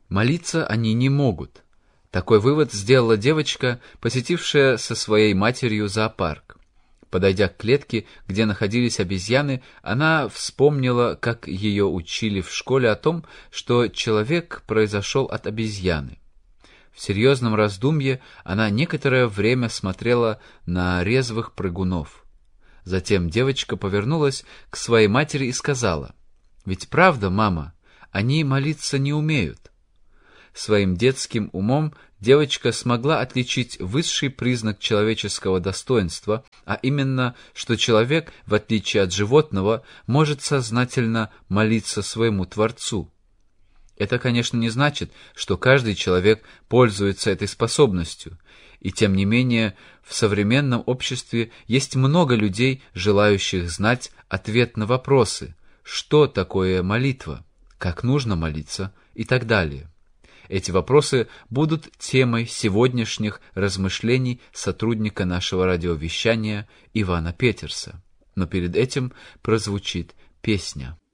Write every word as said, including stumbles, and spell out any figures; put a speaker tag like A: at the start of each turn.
A: Молиться они не могут. Такой вывод сделала девочка, посетившая со своей матерью зоопарк. Подойдя к клетке, где находились обезьяны, она вспомнила, как ее учили в школе о том, что человек произошел от обезьяны. В серьезном раздумье она некоторое время смотрела на резвых прыгунов. Затем девочка повернулась к своей матери и сказала: «Ведь правда, мама, они молиться не умеют». Своим детским умом девочка смогла отличить высший признак человеческого достоинства, а именно, что человек, в отличие от животного, может сознательно молиться своему Творцу. Это, конечно, не значит, что каждый человек пользуется этой способностью, и тем не менее в современном обществе есть много людей, желающих знать ответ на вопросы: что такое молитва, как нужно молиться и так далее. Эти вопросы будут темой сегодняшних размышлений сотрудника нашего радиовещания Ивана Петерса. Но перед этим прозвучит песня.